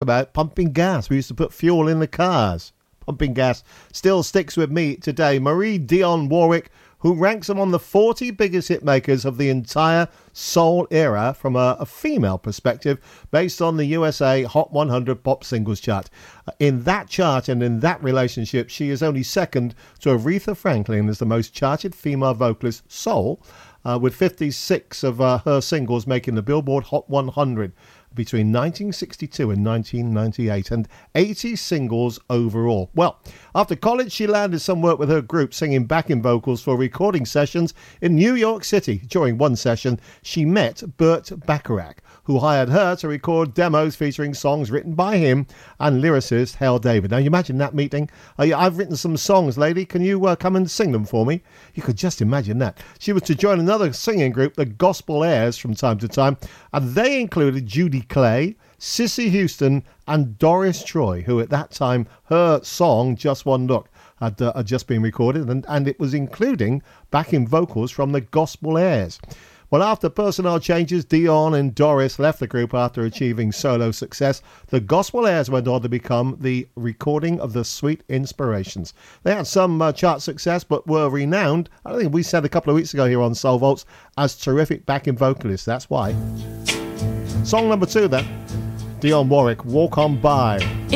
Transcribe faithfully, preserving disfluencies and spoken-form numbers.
about pumping gas. We used to put fuel in the cars. Pumping gas still sticks with me today. Marie Dionne Warwick, who ranks among the forty biggest hit makers of the entire soul era from a, a female perspective, based on the U S A Hot one hundred Pop Singles chart. In that chart and in that relationship, she is only second to Aretha Franklin as the most charted female vocalist soul, uh, with fifty-six of uh, her singles making the Billboard Hot one hundred between nineteen sixty-two and nineteen ninety-eight, and eighty singles overall. Well, after college, she landed some work with her group singing backing vocals for recording sessions in New York City. During one session, she met Burt Bacharach, who hired her to record demos featuring songs written by him and lyricist Hal David. Now, you imagine that meeting? Uh, I've written some songs, lady. Can you uh, come and sing them for me? You could just imagine that. She was to join another singing group, the Gospel Airs, from time to time, and they included Judy Clay, Cissy Houston, and Doris Troy, who at that time, her song Just One Look had, uh, had just been recorded, and, and it was including backing vocals from the Gospel Airs. Well, after personnel changes, Dionne and Doris left the group after achieving solo success. The Gospel Airs went on to become the recording of the Sweet Inspirations. They had some uh, chart success, but were renowned, I think we said a couple of weeks ago here on Soul Vaults, as terrific backing vocalists. That's why. Song number two then, Dionne Warwick, Walk On By.